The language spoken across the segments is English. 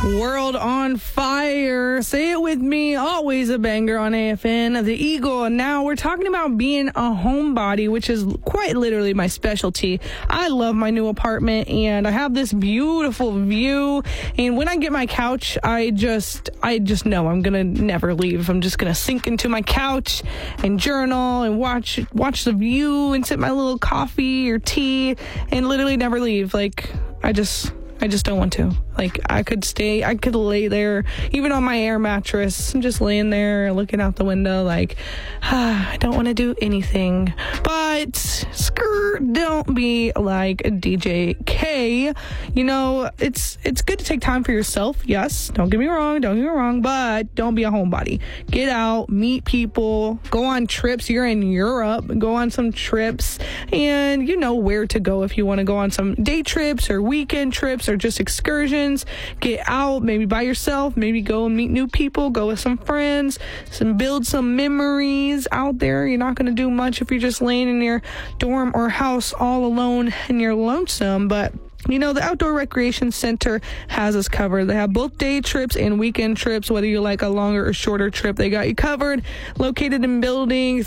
World on Fire. Say it with me. Always a banger on AFN. The Eagle. Now we're talking about being a homebody, which is quite literally my specialty. I love my new apartment and I have this beautiful view. And when I get my couch, I just know I'm going to never leave. I'm just going to sink into my couch and journal and watch the view and sip my little coffee or tea and literally never leave. Like, I just don't want to. Like, I could lay there, even on my air mattress, just laying there, looking out the window, like, I don't want to do anything. But, don't be like DJ K. You know, it's good to take time for yourself, yes. Don't get me wrong, but don't be a homebody. Get out, meet people, go on trips. You're in Europe, go on some trips, and you know where to go if you want to go on some day trips or weekend trips or just excursions. Get out, maybe by yourself, maybe go and meet new people, go with some friends, build some memories out there. You're not going to do much if you're just laying in your dorm or house all alone and you're lonesome, but you know, the Outdoor Recreation Center has us covered. They have both day trips and weekend trips. Whether you like a longer or shorter trip, they got you covered. Located in building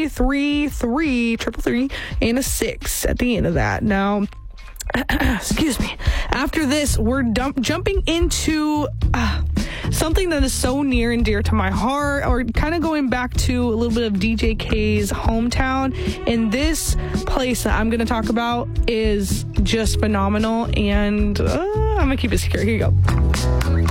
333 and a 6 at the end of that. Now, excuse me. After this, we're jumping into something that is so near and dear to my heart, or kind of going back to a little bit of DJ K's hometown. And this place that I'm going to talk about is just phenomenal. And I'm going to keep it secure. Here you go.